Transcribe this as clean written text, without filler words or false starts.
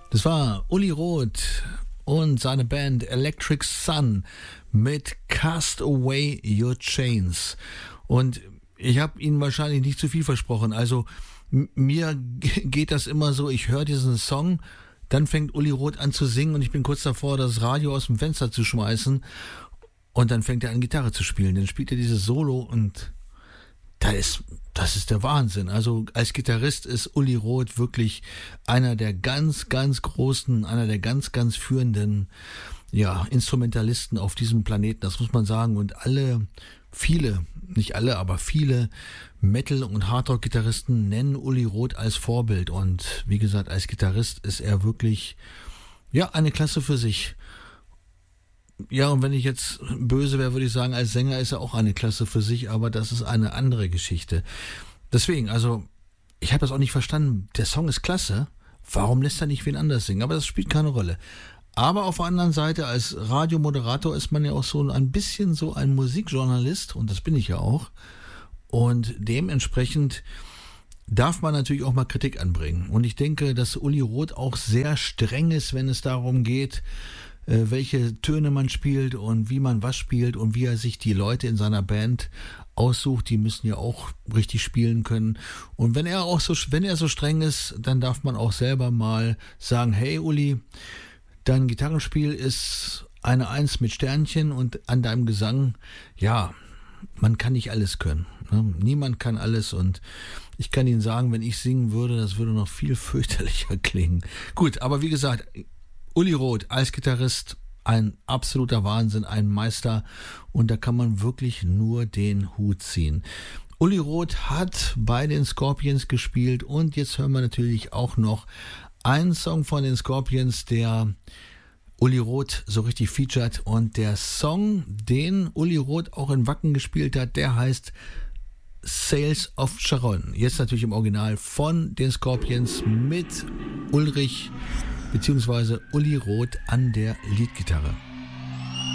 Das war Uli Roth und seine Band Electric Sun mit Cast Away Your Chains. Und ich habe Ihnen wahrscheinlich nicht zu viel versprochen. Also mir geht das immer so, ich höre diesen Song, dann fängt Uli Roth an zu singen und ich bin kurz davor, das Radio aus dem Fenster zu schmeißen und dann fängt er an, Gitarre zu spielen. Dann spielt er dieses Solo und das ist der Wahnsinn. Also als Gitarrist ist Uli Roth wirklich einer der ganz, ganz großen, einer der ganz, ganz führenden, Instrumentalisten auf diesem Planeten. Das muss man sagen. Und viele Metal- und Hardrock-Gitarristen nennen Uli Roth als Vorbild. Und wie gesagt, als Gitarrist ist er wirklich, eine Klasse für sich. Ja, und wenn ich jetzt böse wäre, würde ich sagen, als Sänger ist er auch eine Klasse für sich, aber das ist eine andere Geschichte. Deswegen, also, ich habe das auch nicht verstanden. Der Song ist klasse. Warum lässt er nicht wen anders singen? Aber das spielt keine Rolle. Aber auf der anderen Seite, als Radiomoderator ist man ja auch so ein bisschen so ein Musikjournalist, und das bin ich ja auch. Und dementsprechend darf man natürlich auch mal Kritik anbringen. Und ich denke, dass Uli Roth auch sehr streng ist, wenn es darum geht, welche Töne man spielt und wie man was spielt und wie er sich die Leute in seiner Band aussucht. Die müssen ja auch richtig spielen können. Und wenn er so streng ist, dann darf man auch selber mal sagen, hey Uli, dein Gitarrenspiel ist eine 1 mit Sternchen und an deinem Gesang, man kann nicht alles können. Ne? Niemand kann alles und ich kann Ihnen sagen, wenn ich singen würde, das würde noch viel fürchterlicher klingen. Gut, aber wie gesagt, Uli Roth als Gitarrist, ein absoluter Wahnsinn, ein Meister und da kann man wirklich nur den Hut ziehen. Uli Roth hat bei den Scorpions gespielt und jetzt hören wir natürlich auch noch einen Song von den Scorpions, der Uli Roth so richtig featured und der Song, den Uli Roth auch in Wacken gespielt hat, der heißt Sales of Sharon. Jetzt natürlich im Original von den Scorpions mit Ulrich bzw. Uli Roth an der Leadgitarre.